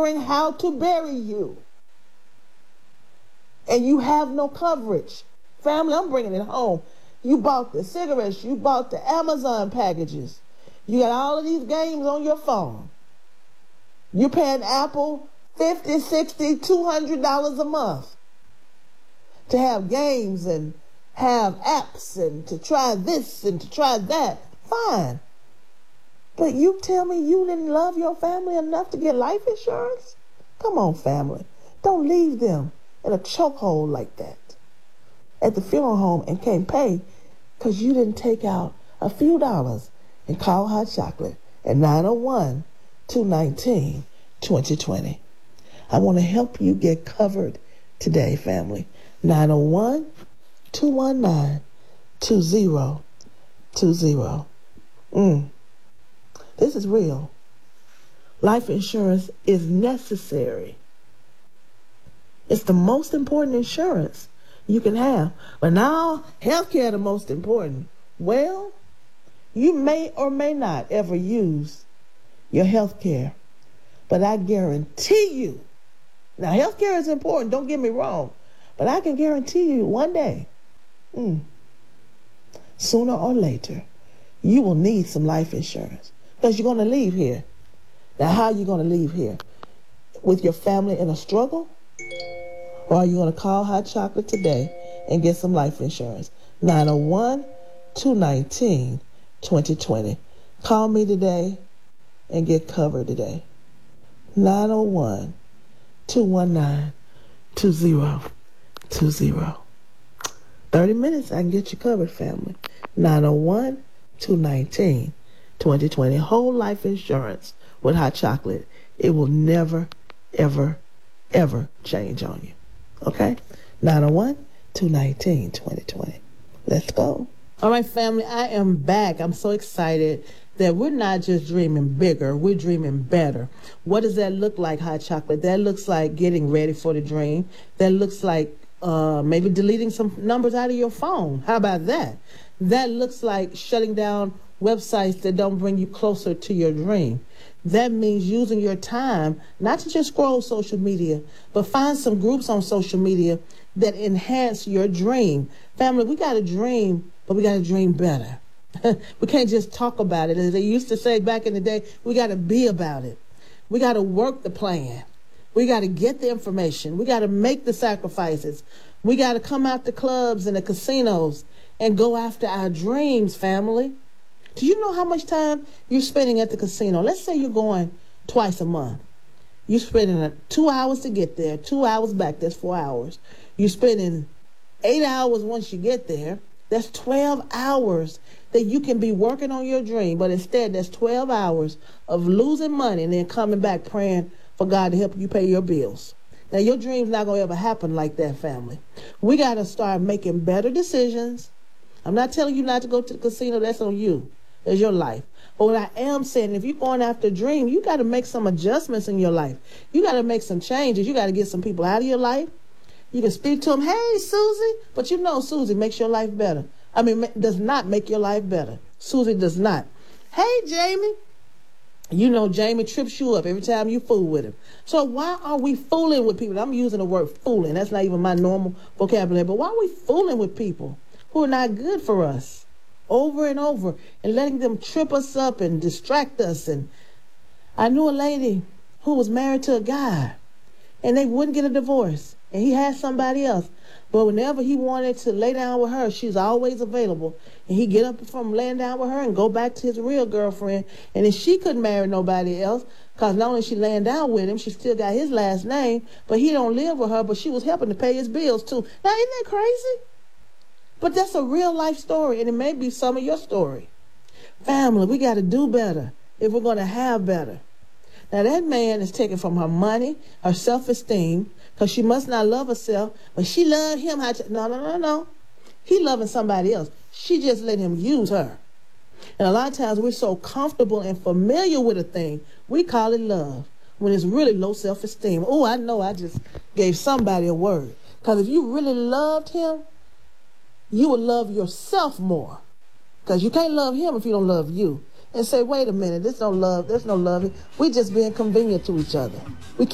wondering how to bury you. And you have no coverage. Family, I'm bringing it home. You bought the cigarettes. You bought the Amazon packages. You got all of these games on your phone. You're paying Apple $50, $60, $200 a month to have games and have apps and to try this and to try that. Fine. But you tell me you didn't love your family enough to get life insurance? Come on, family. Don't leave them in a chokehold like that at the funeral home and can't pay because you didn't take out a few dollars and call Hot Chocolate at 901-219-2020. I want to help you get covered today, family. 901-219-2020. This is real. Life insurance is necessary. It's the most important insurance you can have. But now, healthcare is the most important. Well, you may or may not ever use your healthcare. But I guarantee you, now healthcare is important, don't get me wrong, but I can guarantee you one day, sooner or later, you will need some life insurance because you're going to leave here. Now, how are you going to leave here? With your family in a struggle? Or are you going to call Hot Chocolate today and get some life insurance? 901-219-2020. Call me today and get covered today. 901-219-2020. 30 minutes, I can get you covered, family. 901-219-2020. Whole life insurance with Hot Chocolate. It will never, ever, ever change on you. Okay? 901-219-2020. Let's go. All right, family, I am back. I'm so excited that we're not just dreaming bigger, we're dreaming better. What does that look like, Hot Chocolate? That looks like getting ready for the dream. That looks like maybe deleting some numbers out of your phone. How about that? That looks like shutting down websites that don't bring you closer to your dream. That means using your time, not to just scroll social media, but find some groups on social media that enhance your dream. Family, we got to dream, but we got to dream better. We can't just talk about it. As they used to say back in the day, we got to be about it. We got to work the plan. We got to get the information. We got to make the sacrifices. We got to come out the clubs and the casinos and go after our dreams, family. Do you know how much time you're spending at the casino? Let's say you're going twice a month. You're spending 2 hours to get there, 2 hours back. That's 4 hours. You're spending 8 hours once you get there. That's 12 hours that you can be working on your dream. But instead, that's 12 hours of losing money and then coming back praying for God to help you pay your bills. Now, your dream's not going to ever happen like that, family. We got to start making better decisions. I'm not telling you not to go to the casino. That's on you. That's your life. But what I am saying, if you're going after a dream, you got to make some adjustments in your life. You got to make some changes. You got to get some people out of your life. You can speak to them, hey, Susie. But you know Susie makes your life better. I mean, does not make your life better. Susie does not. Hey, Jamie. You know Jamie trips you up every time you fool with him. So why are we fooling with people? I'm using the word fooling. That's not even my normal vocabulary. But why are we fooling with people who are not good for us? Over and over and letting them trip us up and distract us. And I knew a lady who was married to a guy and they wouldn't get a divorce and he had somebody else. But whenever he wanted to lay down with her, she's always available. And he'd get up from laying down with her and go back to his real girlfriend. And then she couldn't marry nobody else because not only she laying down with him, she still got his last name, but he don't live with her, but she was helping to pay his bills too. Now, isn't that crazy? But that's a real life story, and it may be some of your story. Family, we got to do better if we're going to have better. Now, that man is taken from her money, her self-esteem, because she must not love herself, but she loved him. No. He loving somebody else. She just let him use her. And a lot of times we're so comfortable and familiar with a thing, we call it love, when it's really low self-esteem. Oh, I know I just gave somebody a word. Because if you really loved him, you would love yourself more. Because you can't love him if you don't love you. And say, wait a minute, there's no love. We just being convenient to each other. We